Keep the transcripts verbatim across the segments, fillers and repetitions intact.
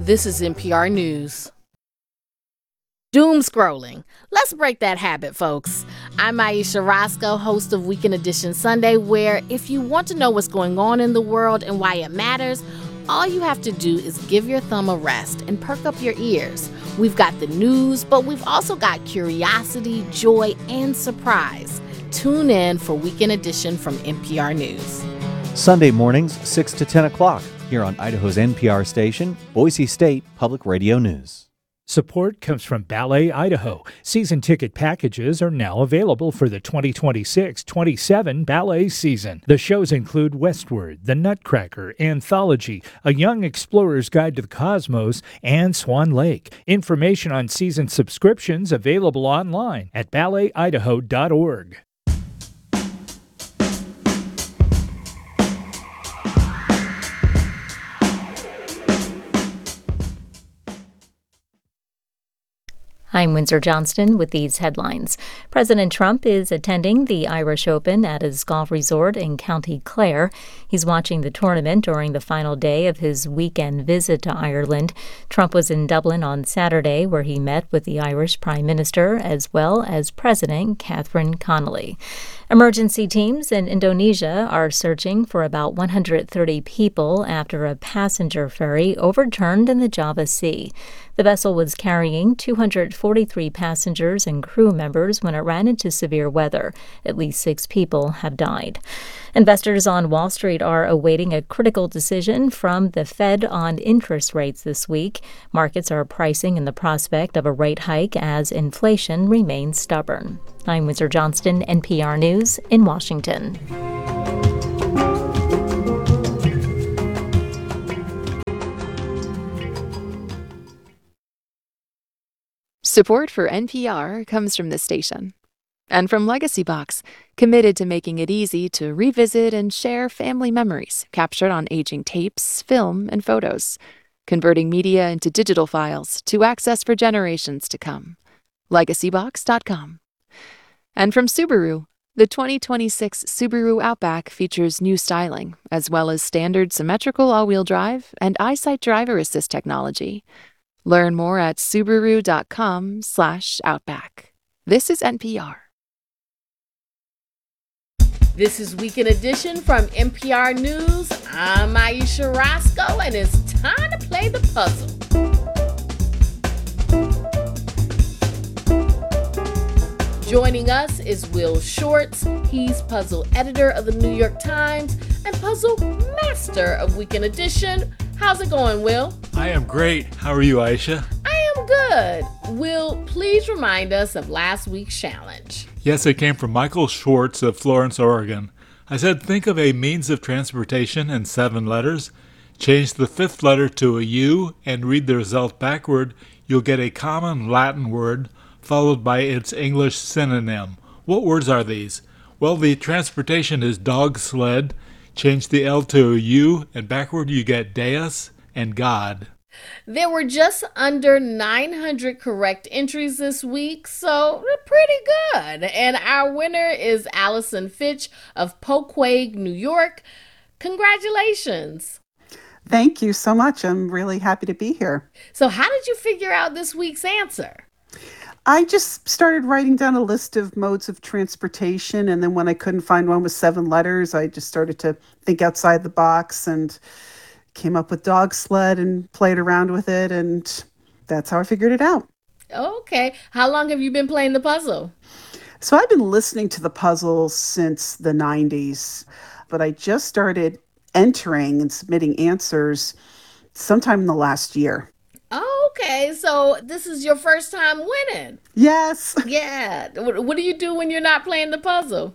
This is N P R News. Doom scrolling. Let's break that habit, folks. I'm Aisha Roscoe, host of Weekend Edition Sunday, where if you want to know what's going on in the world and why it matters, all you have to do is give your thumb a rest and perk up your ears. We've got the news, but we've also got curiosity, joy, and surprise. Tune in for Weekend Edition from N P R News. Sunday mornings, six to ten o'clock, here on Idaho's N P R station, Boise State Public Radio News. Support comes from Ballet Idaho. Season ticket packages are now available for the twenty twenty-six twenty-seven ballet season. The shows include Westward, The Nutcracker, Anthology, A Young Explorer's Guide to the Cosmos, and Swan Lake. Information on season subscriptions available online at ballet idaho dot org. I'm Windsor Johnston with these headlines. President Trump is attending the Irish Open at his golf resort in County Clare. He's watching the tournament during the final day of his weekend visit to Ireland. Trump was in Dublin on Saturday, where he met with the Irish Prime Minister as well as President Catherine Connolly. Emergency teams in Indonesia are searching for about one hundred thirty people after a passenger ferry overturned in the Java Sea. The vessel was carrying two hundred forty-three passengers and crew members when it ran into severe weather. At least six people have died. Investors on Wall Street are awaiting a critical decision from the Fed on interest rates this week. Markets are pricing in the prospect of a rate hike as inflation remains stubborn. I'm Windsor Johnston, N P R News in Washington. Support for N P R comes from this station and from Legacy Box, committed to making it easy to revisit and share family memories captured on aging tapes, film, and photos, converting media into digital files to access for generations to come. legacy box dot com. And from Subaru, the twenty twenty-six Subaru Outback features new styling, as well as standard symmetrical all-wheel drive and EyeSight driver assist technology. Learn more at subaru dot com slash outback. This is N P R. This is Weekend Edition from N P R News. I'm Aisha Roscoe, and it's time to play the puzzle. Joining us is Will Shortz. He's puzzle editor of the New York Times and puzzle master of Weekend Edition. How's it going, Will? I am great. How are you, Aisha? I am good. Will, please remind us of last week's challenge. Yes, it came from Michael Schwartz of Florence, Oregon. I said, think of a means of transportation in seven letters. Change the fifth letter to a U and read the result backward. You'll get a common Latin word followed by its English synonym. What words are these? Well, the transportation is dog sled. Change the L to a U, and backward you get deus and God. There were just under nine hundred correct entries this week, so pretty good. And our winner is Allison Fitch of Poquay, New York. Congratulations. Thank you so much. I'm really happy to be here. So how did you figure out this week's answer? I just started writing down a list of modes of transportation, and then when I couldn't find one with seven letters, I just started to think outside the box and came up with dog sled and played around with it, and that's how I figured it out. Okay. How long have you been playing the puzzle? So I've been listening to the puzzle since the nineties, but I just started entering and submitting answers sometime in the last year. Okay, so this is your first time winning. Yes. Yeah. What do you do when you're not playing the puzzle?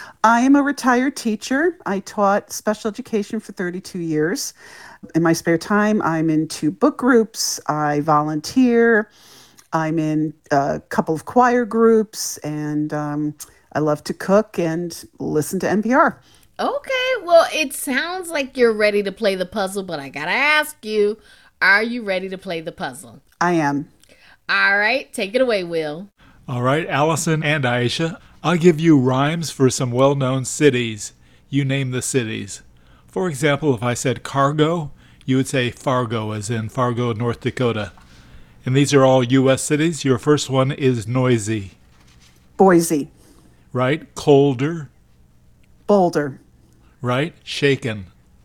I am a retired teacher. I taught special education for thirty-two years. In my spare time, I'm in two book groups. I volunteer. I'm in a couple of choir groups, and um, I love to cook and listen to N P R. Okay, well, it sounds like you're ready to play the puzzle, but I gotta ask you, are you ready to play the puzzle? I am. All right, take it away, Will. All right, Allison and Aisha, I'll give you rhymes for some well-known cities. You name the cities. For example, if I said cargo, you would say Fargo, as in Fargo, North Dakota. And these are all U S cities. Your first one is noisy, Boise, right? Colder, Boulder, right? Shaken.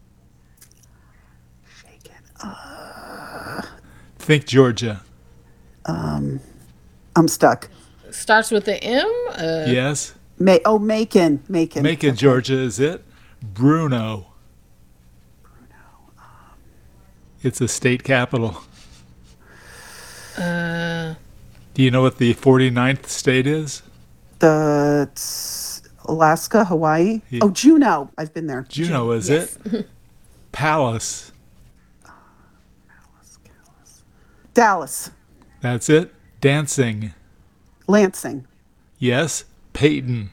Shaken. Uh, Think Georgia. um, I'm stuck. Starts with the M? Uh, Yes. Ma- oh, Macon, Macon. Macon, Okay. Georgia is it. Bruno. It's a state capital. Uh, Do you know what the forty-ninth state is? The it's Alaska, Hawaii. Yeah. Oh, Juneau. I've been there. Juneau, is yes. it? Palace. Dallas, That's it. Dancing. Lansing, Yes. Peyton.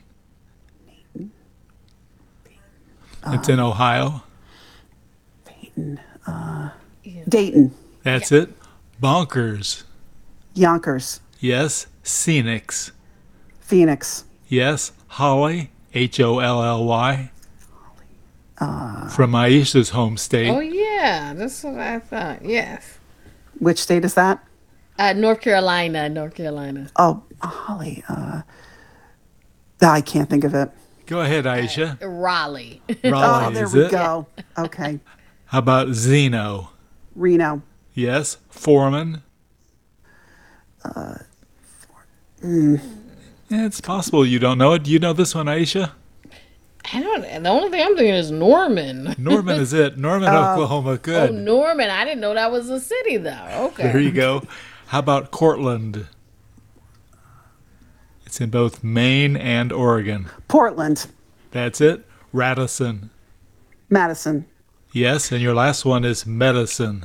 It's in Ohio. Peyton, uh, Dayton, That's it. Bonkers. Yonkers, Yes. Scenics. Phoenix, Yes. Holly. H O L L Y. uh, From Aisha's home state. Oh, yeah. That's what I thought. Yes. which state is that? Uh, North Carolina, North Carolina. Oh, Holly. Uh, I can't think of it. Go ahead, Aisha. Raleigh. Raleigh, Oh, there is we it? go. Okay. How about Zeno? Reno, Yes. Foreman. uh, mm, Yeah, it's possible you don't know it. Do you know this one, Aisha? I don't. The only thing I'm thinking is Norman. Norman is it. Norman, Uh, Oklahoma. Oh, Good. Norman. I didn't know that was a city, though. Okay. There you go. How about Cortland? It's in both Maine and Oregon. Portland, That's it. Radisson. Madison, Yes, and your last one is Medicine.